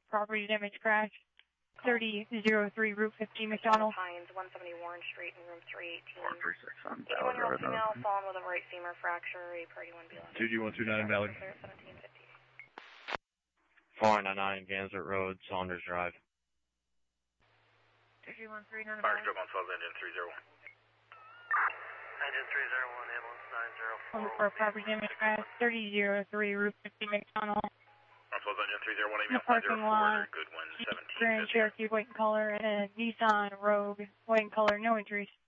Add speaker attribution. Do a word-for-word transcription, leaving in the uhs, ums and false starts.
Speaker 1: property damage crash. thirty oh three Route fifteen McDonald.
Speaker 2: Pines, one seventy Warren Street in room three eighteen.
Speaker 3: four three six on
Speaker 2: eighty-one year old
Speaker 3: Ballard
Speaker 2: female,
Speaker 3: Road.
Speaker 2: fallen with a right femur fracture, a party one B.
Speaker 4: two G one two nine Ballard.
Speaker 2: seventeen fifty.
Speaker 5: four ninety-nine Gansett Road, Saunders Drive.
Speaker 1: two G one three nine
Speaker 6: Fire stroke on South Engine three zero one.
Speaker 7: Engine three zero one, ambulance nine zero four.
Speaker 1: for property damage crash. thirty oh three Route fifteen McDonald.
Speaker 6: On South Engine three zero one,
Speaker 1: In the
Speaker 6: email five
Speaker 1: parking
Speaker 6: zero
Speaker 1: lot,
Speaker 6: four, good one, seventeen
Speaker 1: Grand
Speaker 6: fifty.
Speaker 1: Cherokee white and color and a Nissan Rogue white and color, no injuries.